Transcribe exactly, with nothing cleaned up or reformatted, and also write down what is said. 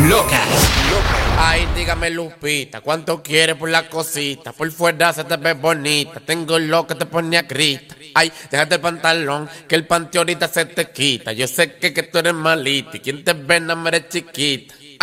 loca. Ay, dígame Lupita, ¿cuánto quieres por la cosita? Por fuera se te ve bonita, tengo lo que te pone a grita. Ay, déjate el pantalón, que el panty ahorita se te quita. Yo sé que, que tú eres malita y quien te ve no me eres chiquita.